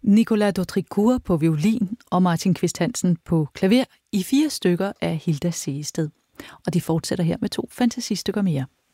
Nicolas Dautricourt på violin og Martin Qvist Hansen på klaver i 4 stykker af Hilda Sehested. Og de fortsætter her med 2 fantasistykker mere.